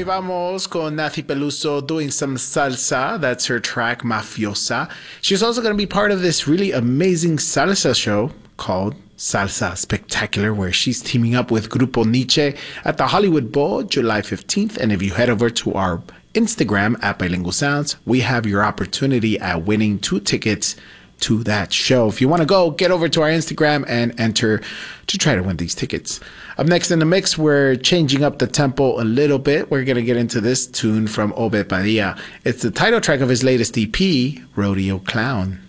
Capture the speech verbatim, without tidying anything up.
vamos con Nathy Peluso doing some salsa. That's her track, Mafiosa. She's also going to be part of this really amazing salsa show called Salsa Spectacular, where she's teaming up with Grupo Niche at the Hollywood Bowl, July fifteenth. And if you head over to our Instagram at Bilingual Sounds, we have your opportunity at winning two tickets to that show. If you want to go, get over to our Instagram and enter to try to win these tickets. Up next in the mix, we're changing up the tempo a little bit. We're going to get into this tune from Obed Padilla. It's the title track of his latest E P, Rodeo Clown.